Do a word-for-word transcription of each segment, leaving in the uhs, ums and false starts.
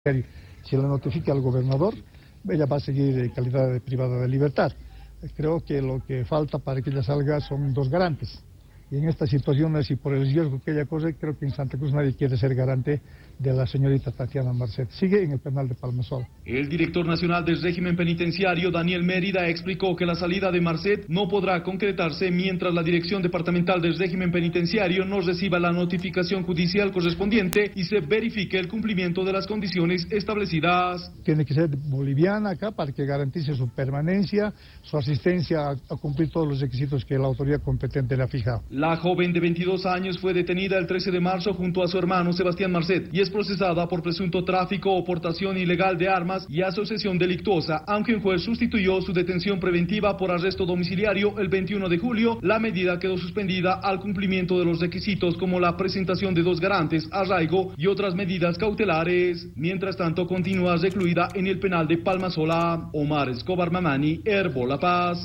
Si la notifica al gobernador, ella va a seguir en calidad de privada de libertad. Creo que lo que falta para que ella salga son dos garantes. Y en estas situaciones y por el riesgo que ella corre, creo que en Santa Cruz nadie quiere ser garante de la señorita Tatiana Marcet. Sigue en el penal de Palmasola. El director nacional del régimen penitenciario, Daniel Mérida, explicó que la salida de Marcet no podrá concretarse mientras la dirección departamental del régimen penitenciario no reciba la notificación judicial correspondiente y se verifique el cumplimiento de las condiciones establecidas. Tiene que ser boliviana acá para que garantice su permanencia, su asistencia a, a cumplir todos los requisitos que la autoridad competente le ha fijado. La joven de veintidós años fue detenida el trece de marzo junto a su hermano Sebastián Marcet y es procesada por presunto tráfico o portación ilegal de armas y asociación delictuosa, aunque un juez sustituyó su detención preventiva por arresto domiciliario el veintiuno de julio, la medida quedó suspendida al cumplimiento de los requisitos como la presentación de dos garantes, arraigo y otras medidas cautelares. Mientras tanto, continúa recluida en el penal de Palmasola. Omar Escobar Mamani, Herbo La Paz.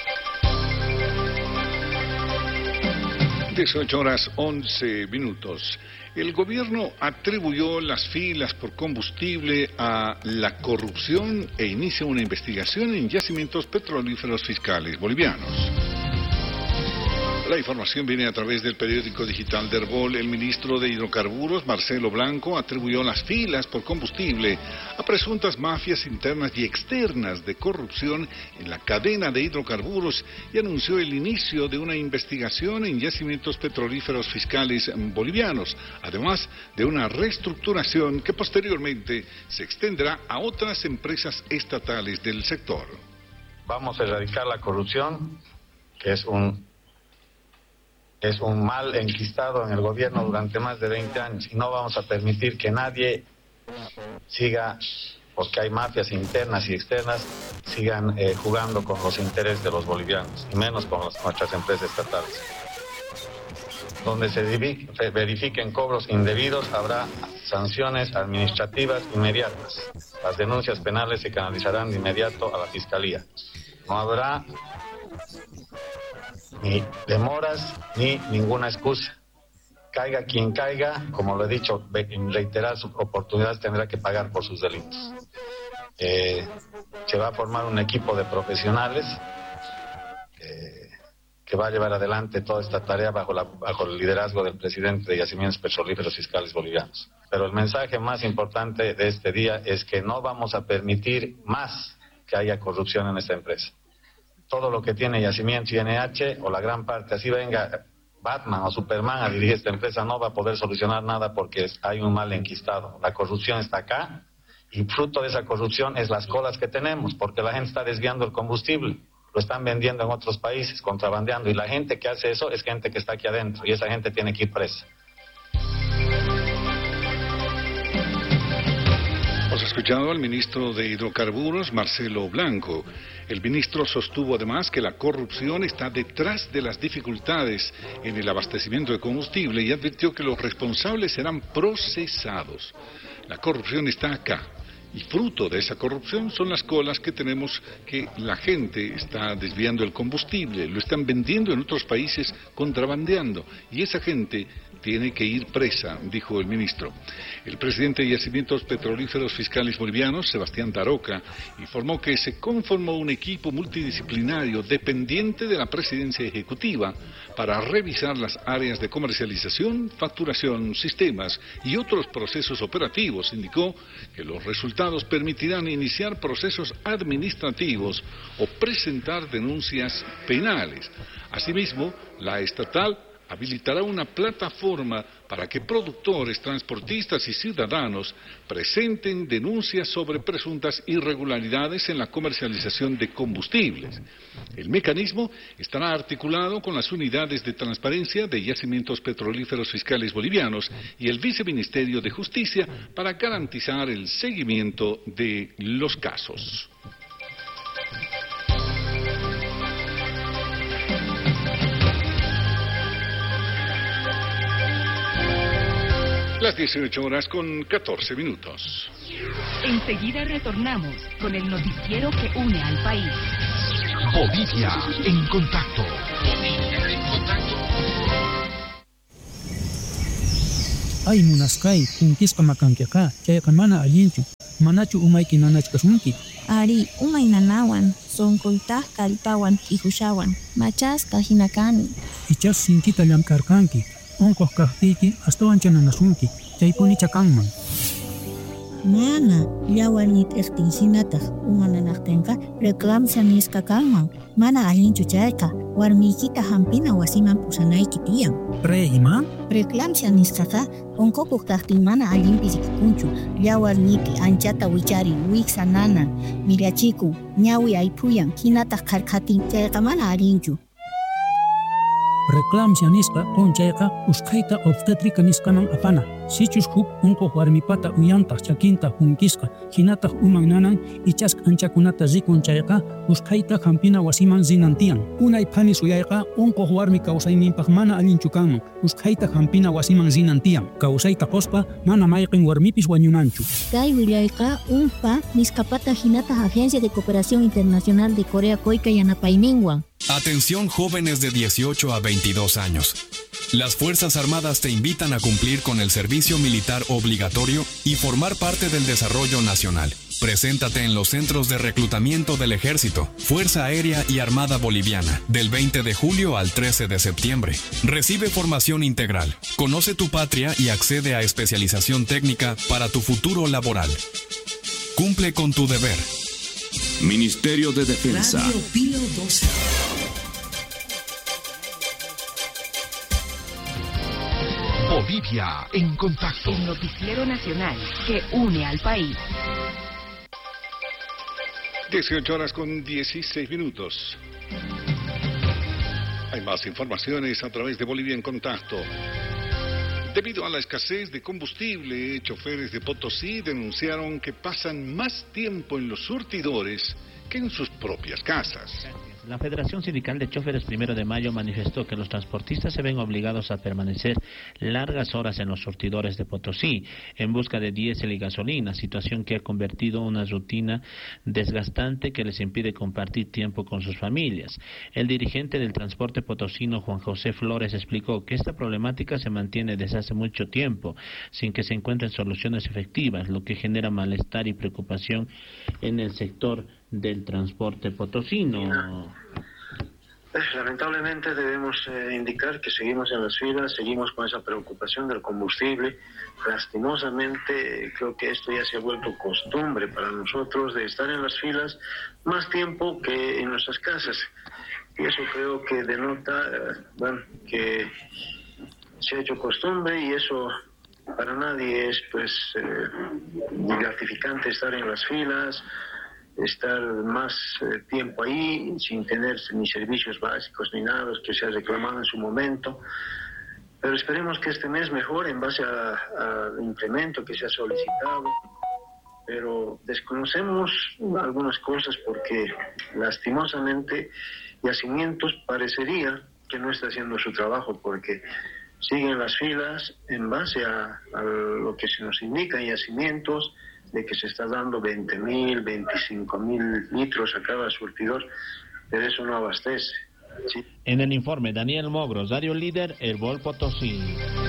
dieciocho horas once minutos. El gobierno atribuyó las filas por combustible a la corrupción e inicia una investigación en yacimientos petrolíferos fiscales bolivianos. La información viene a través del periódico digital de Herbol. El ministro de Hidrocarburos, Marcelo Blanco, atribuyó las filas por combustible a presuntas mafias internas y externas de corrupción en la cadena de hidrocarburos y anunció el inicio de una investigación en yacimientos petrolíferos fiscales bolivianos, además de una reestructuración que posteriormente se extenderá a otras empresas estatales del sector. Vamos a erradicar la corrupción, que es un es un mal enquistado en el gobierno durante más de veinte años, y no vamos a permitir que nadie siga, porque hay mafias internas y externas, sigan eh, jugando con los intereses de los bolivianos, y menos con las, nuestras empresas estatales. Donde se verifiquen cobros indebidos, habrá sanciones administrativas inmediatas. Las denuncias penales se canalizarán de inmediato a la Fiscalía. No habrá ni demoras ni ninguna excusa. Caiga quien caiga, como lo he dicho, en reiteradas oportunidades tendrá que pagar por sus delitos. Eh, se va a formar un equipo de profesionales eh, que va a llevar adelante toda esta tarea bajo, la, bajo el liderazgo del presidente de Yacimientos Petrolíferos Fiscales Bolivianos. Pero el mensaje más importante de este día es que no vamos a permitir más que haya corrupción en esta empresa. Todo lo que tiene Yacimientos y N H, o la gran parte, así venga Batman o Superman a dirigir esta empresa, no va a poder solucionar nada porque hay un mal enquistado. La corrupción está acá y fruto de esa corrupción es las colas que tenemos, porque la gente está desviando el combustible, lo están vendiendo en otros países, contrabandeando, y la gente que hace eso es gente que está aquí adentro y esa gente tiene que ir presa. Hemos escuchado al ministro de Hidrocarburos, Marcelo Blanco. El ministro sostuvo además que la corrupción está detrás de las dificultades en el abastecimiento de combustible y advirtió que los responsables serán procesados. La corrupción está acá. Y fruto de esa corrupción son las colas que tenemos, que la gente está desviando el combustible, lo están vendiendo en otros países, contrabandeando, y esa gente tiene que ir presa, dijo el ministro. El presidente de Yacimientos Petrolíferos Fiscales Bolivianos, Sebastián Daroca, informó que se conformó un equipo multidisciplinario dependiente de la presidencia ejecutiva para revisar las áreas de comercialización, facturación, sistemas y otros procesos operativos. Indicó que los resultados permitirán iniciar procesos administrativos o presentar denuncias penales. Asimismo, la estatal habilitará una plataforma para que productores, transportistas y ciudadanos presenten denuncias sobre presuntas irregularidades en la comercialización de combustibles. El mecanismo estará articulado con las unidades de transparencia de Yacimientos Petrolíferos Fiscales Bolivianos y el Viceministerio de Justicia para garantizar el seguimiento de los casos. Las dieciocho horas con catorce minutos. Enseguida retornamos con el noticiero que une al país. Bolivia en contacto. Bolivia en contacto. Ay munaskai kunkisqa makankiqa chayqa mana allinchu. Manachu umayki nanachkasunki. Ari umay nanawan sonkoytaq kallpawan hihushawan machasqa hinakani. Ichas sinkita llamkarkanki. Unquq kaqtiyki astawan chananasunki. Chaypuni chakanman. Mana, llawarnit iqtinsinataq umananaqtinqa reclamsa nisqa kanman. Mana allinchu chayqa, warmiykita hampina wasiman pusanayki tiyan. Pre ima? Reclamsa nisqaqa unqupuq kaqtin mana allinpi rikunchu. Llawarniyki anchata wichari wiksa nanan, mirachikun, ñawi aypuyan, hinataq qarqatin chayqa mana allinchu. Reclamsia nisqa qunchayqa usqhayta obstétrica nisqaman apana. Sichus huk unquq warmipata uyantaq chakinta hunkisqa hinataq uman nanan ichasqa anchakunata rikun chayqa usqhayta hampina wasiman zinantiyan. Unay phanis uyayqa unquq warmi kawsayninpaq mana allinchu kanman. Usqhayta hampina wasiman zinantiyan. Kawsayta qospa mana mayqin warmipis wañunanchu. Kay willayqa unpa nisqapata hinataq Agencia de Cooperación Internacional de Corea Coica yanapayninwan. Atención jóvenes de dieciocho a veintidós años. Las Fuerzas Armadas te invitan a cumplir con el servicio militar obligatorio y formar parte del desarrollo nacional. Preséntate en los centros de reclutamiento del Ejército, Fuerza Aérea y Armada Boliviana, del veinte de julio al trece de septiembre. Recibe formación integral, conoce tu patria y accede a especialización técnica para tu futuro laboral. Cumple con tu deber. Ministerio de Defensa. Radio Pío doce. Bolivia en contacto. El noticiero nacional que une al país. dieciocho horas con dieciséis minutos. Hay más informaciones a través de Bolivia en Contacto. Debido a la escasez de combustible, choferes de Potosí denunciaron que pasan más tiempo en los surtidores que en sus propias casas. La Federación Sindical de Choferes Primero de Mayo manifestó que los transportistas se ven obligados a permanecer largas horas en los surtidores de Potosí en busca de diésel y gasolina, situación que ha convertido en una rutina desgastante que les impide compartir tiempo con sus familias. El dirigente del transporte potosino, Juan José Flores, explicó que esta problemática se mantiene desde hace mucho tiempo sin que se encuentren soluciones efectivas, lo que genera malestar y preocupación en el sector del transporte potosino. Lamentablemente debemos eh, indicar que seguimos en las filas, seguimos con esa preocupación del combustible. Lastimosamente creo que esto ya se ha vuelto costumbre para nosotros de estar en las filas más tiempo que en nuestras casas. Y eso creo que denota eh, bueno, que se ha hecho costumbre y eso para nadie es pues eh, gratificante estar en las filas, estar más eh, tiempo ahí sin tener ni servicios básicos ni nada que se ha reclamado en su momento. Pero esperemos que este mes mejore en base al incremento que se ha solicitado. Pero desconocemos algunas cosas porque lastimosamente Yacimientos parecería que no está haciendo su trabajo porque siguen las filas en base a, a lo que se nos indica en Yacimientos, de que se está dando veinte mil, veinticinco mil litros a cada surtidor, pero eso no abastece. ¿Sí? En el informe, Daniel Mogros, Dario Líder, Herbol Potosí.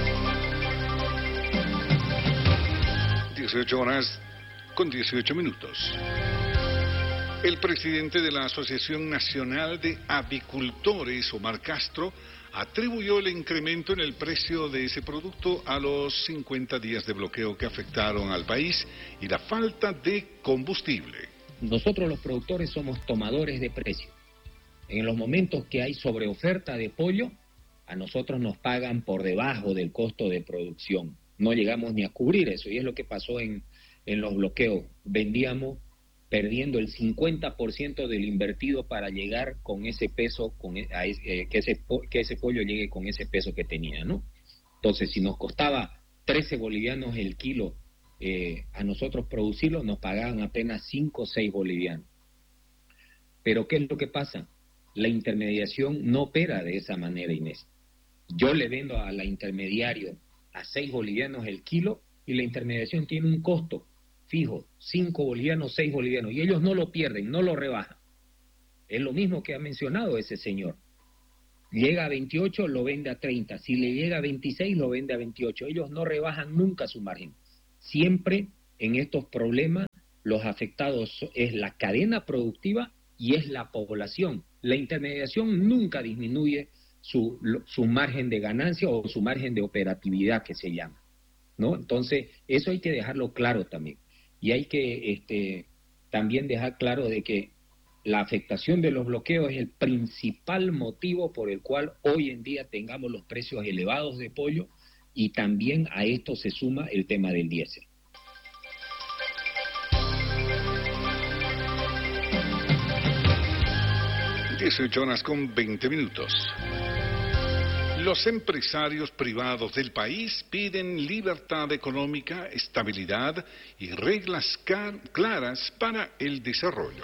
dieciocho horas con dieciocho minutos. El presidente de la Asociación Nacional de Avicultores, Omar Castro, atribuyó el incremento en el precio de ese producto a los cincuenta días de bloqueo que afectaron al país y la falta de combustible. Nosotros los productores somos tomadores de precio. En los momentos que hay sobreoferta de pollo, a nosotros nos pagan por debajo del costo de producción. No llegamos ni a cubrir eso y es lo que pasó en, en los bloqueos. Vendíamos perdiendo el cincuenta por ciento del invertido para llegar con ese peso, con a, eh, que, ese, que ese pollo llegue con ese peso que tenía, ¿no? Entonces, si nos costaba trece bolivianos el kilo, eh, a nosotros producirlo nos pagaban apenas cinco o seis bolivianos. Pero, ¿qué es lo que pasa? La intermediación no opera de esa manera, Inés. Yo le vendo a la intermediario a seis bolivianos el kilo y la intermediación tiene un costo fijo, cinco bolivianos, seis bolivianos, y ellos no lo pierden, no lo rebajan. Es lo mismo que ha mencionado ese señor. Llega a veintiocho, lo vende a treinta. Si le llega a veintiséis, lo vende a veintiocho. Ellos no rebajan nunca su margen. Siempre en estos problemas los afectados es la cadena productiva y es la población. La intermediación nunca disminuye su, su margen de ganancia o su margen de operatividad, que se llama, ¿no? Entonces, eso hay que dejarlo claro también. Y hay que este, también dejar claro de que la afectación de los bloqueos es el principal motivo por el cual hoy en día tengamos los precios elevados de pollo, y también a esto se suma el tema del diésel. dieciocho horas con veinte minutos. Los empresarios privados del país piden libertad económica, estabilidad y reglas claras para el desarrollo.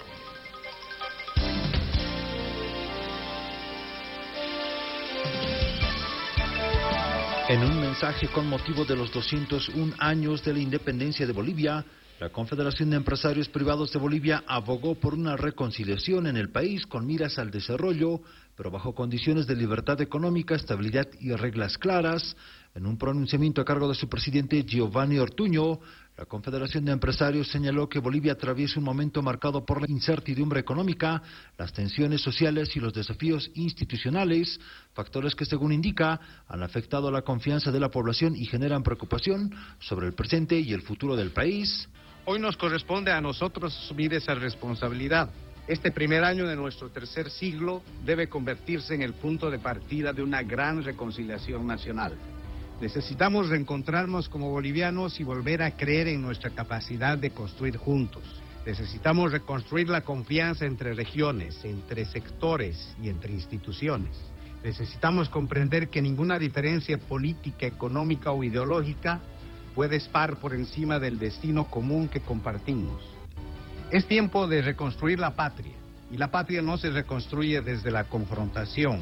En un mensaje con motivo de los doscientos un años de la independencia de Bolivia, la Confederación de Empresarios Privados de Bolivia abogó por una reconciliación en el país con miras al desarrollo, pero bajo condiciones de libertad económica, estabilidad y reglas claras. En un pronunciamiento a cargo de su presidente Giovanni Ortuño, la Confederación de Empresarios señaló que Bolivia atraviesa un momento marcado por la incertidumbre económica, las tensiones sociales y los desafíos institucionales, factores que, según indica, han afectado la confianza de la población y generan preocupación sobre el presente y el futuro del país. Hoy nos corresponde a nosotros asumir esa responsabilidad. Este primer año de nuestro tercer siglo debe convertirse en el punto de partida de una gran reconciliación nacional. Necesitamos reencontrarnos como bolivianos y volver a creer en nuestra capacidad de construir juntos. Necesitamos reconstruir la confianza entre regiones, entre sectores y entre instituciones. Necesitamos comprender que ninguna diferencia política, económica o ideológica puede estar por encima del destino común que compartimos. Es tiempo de reconstruir la patria, y la patria no se reconstruye desde la confrontación,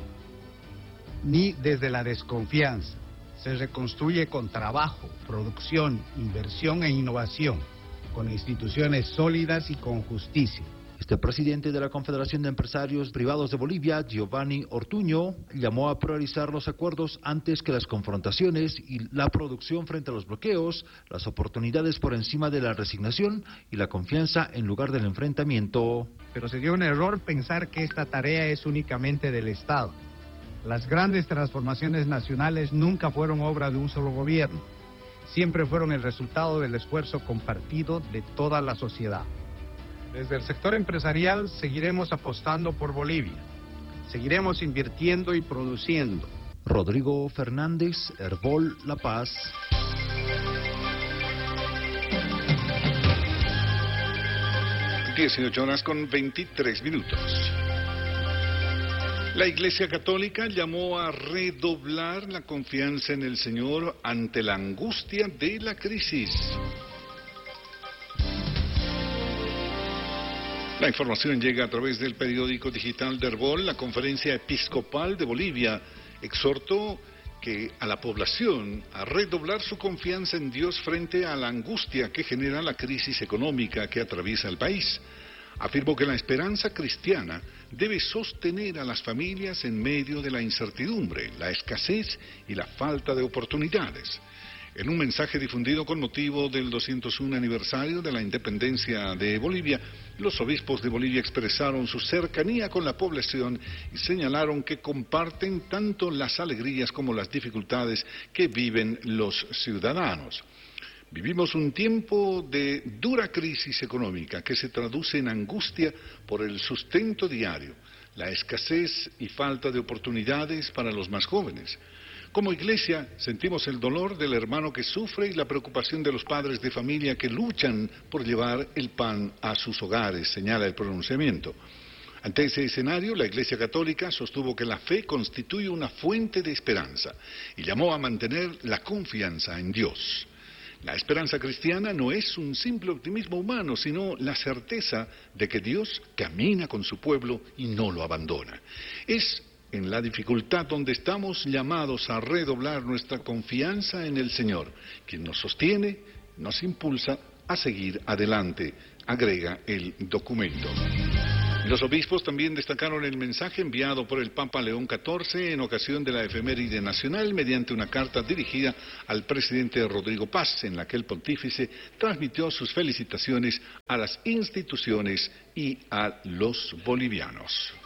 ni desde la desconfianza. Se reconstruye con trabajo, producción, inversión e innovación, con instituciones sólidas y con justicia. Este presidente de la Confederación de Empresarios Privados de Bolivia, Giovanni Ortuño, llamó a priorizar los acuerdos antes que las confrontaciones y la producción frente a los bloqueos, las oportunidades por encima de la resignación y la confianza en lugar del enfrentamiento. Pero sería un error pensar que esta tarea es únicamente del Estado. Las grandes transformaciones nacionales nunca fueron obra de un solo gobierno. Siempre fueron el resultado del esfuerzo compartido de toda la sociedad. Desde el sector empresarial seguiremos apostando por Bolivia. Seguiremos invirtiendo y produciendo. Rodrigo Fernández, Herbol, La Paz. dieciocho horas con veintitrés minutos. La Iglesia Católica llamó a redoblar la confianza en el Señor ante la angustia de la crisis. La información llega a través del periódico digital de Herbol. La Conferencia Episcopal de Bolivia exhortó que a la población a redoblar su confianza en Dios frente a la angustia que genera la crisis económica que atraviesa el país. Afirmó que la esperanza cristiana debe sostener a las familias en medio de la incertidumbre, la escasez y la falta de oportunidades. En un mensaje difundido con motivo del doscientos uno aniversario de la independencia de Bolivia, los obispos de Bolivia expresaron su cercanía con la población y señalaron que comparten tanto las alegrías como las dificultades que viven los ciudadanos. Vivimos un tiempo de dura crisis económica que se traduce en angustia por el sustento diario, la escasez y falta de oportunidades para los más jóvenes. Como iglesia sentimos el dolor del hermano que sufre y la preocupación de los padres de familia que luchan por llevar el pan a sus hogares, señala el pronunciamiento. Ante ese escenario, la Iglesia Católica sostuvo que la fe constituye una fuente de esperanza y llamó a mantener la confianza en Dios. La esperanza cristiana no es un simple optimismo humano, sino la certeza de que Dios camina con su pueblo y no lo abandona. Es en la dificultad donde estamos llamados a redoblar nuestra confianza en el Señor, quien nos sostiene, nos impulsa a seguir adelante, agrega el documento. Los obispos también destacaron el mensaje enviado por el Papa León catorce en ocasión de la efeméride nacional mediante una carta dirigida al presidente Rodrigo Paz, en la que el pontífice transmitió sus felicitaciones a las instituciones y a los bolivianos.